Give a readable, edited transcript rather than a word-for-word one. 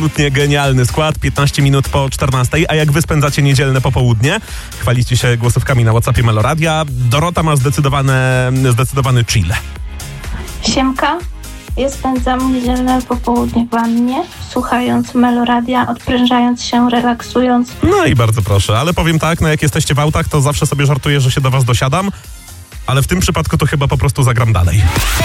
Absolutnie genialny skład, 15 minut po 14. A jak wy spędzacie niedzielne popołudnie? Chwalicie się głosówkami na WhatsAppie Meloradia. Dorota ma zdecydowany chill. Siemka, ja spędzam niedzielne popołudnie w wannie, słuchając Meloradia, odprężając się, relaksując. No i bardzo proszę, ale powiem tak, no jak jesteście w autach, to zawsze sobie żartuję, że się do was dosiadam, ale w tym przypadku to chyba po prostu zagram dalej.